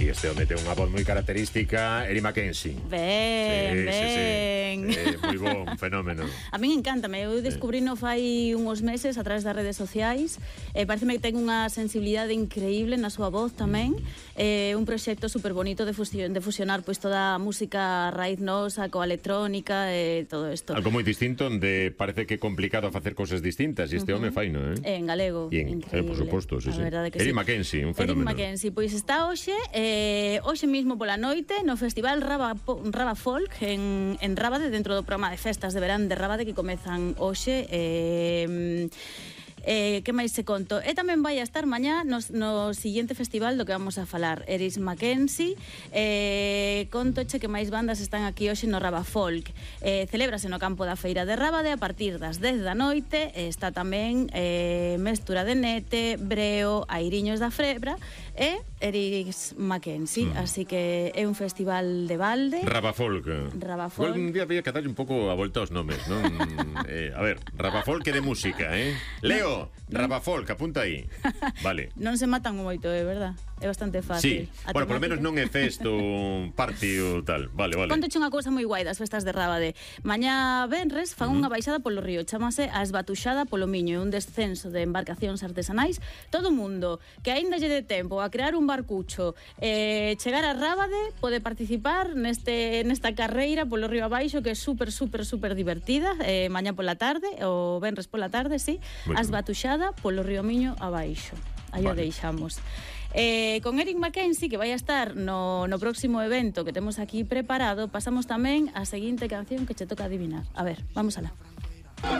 Y este home ten unha voz moi característica, Eri Mackenzie. Ben. Moi bon, fenómeno. A min encántame, eu descubrino fai uns meses a través das redes sociais. Pareceme que ten unha sensibilidade increíble na súa voz tamén. Un proxecto super bonito de fusionar pois toda a música raíz nosa coa electrónica e todo isto. Algo moi distinto, onde parece que é complicado facer cosas distintas, e este home faino, En galego, increíble. Por suposto, sí. Eri Mackenzie, un fenómeno. Eri Mackenzie, pois está hoxe mismo pola noite no Festival Raba Folk en Rábade, dentro do programa de festas de verán de Rábade que comezan hoxe. Que máis se conto? E tamén vai a estar mañá no siguiente festival do que vamos a falar, Eri Mackenzie. Contoche que máis bandas están aquí hoxe no Raba Folk. Celébrase no campo da Feira de Rábade a partir das 10 da noite. Está tamén Mestura de Nete, Breo, Airiños da Frebra e Eri Mackenzie. Así que é un festival de balde. Raba Folk. Un día había que darlle un pouco a volta aos nomes, non? A ver, Raba Folk é de música, Leo, Raba Folk, apunta aí. Vale. Non se matan moito, é verdad? É bastante fácil. Sí, bueno, por lo menos non é festo, party ou tal. Vale. Contoche unha cousa moi guai das festas de Rábade. Mañá venres fan unha baixada polo río, chamase a Esbatuxada polo Miño, un descenso de embarcacións artesanais. Todo o mundo que aínda lle de tempo a crear un barcucho, chegar a Rábade, pode participar nesta carreira polo río abaixo, que é super divertida. Mañá pola tarde, ou venres pola tarde, sí, a Esbatuxada polo río Miño abaixo. Aí o deixamos. Con Eri Mackenzie, que vai a estar no próximo evento que temos aquí preparado, pasamos tamén a seguinte canción que che toca adivinar. A ver, vamos alá.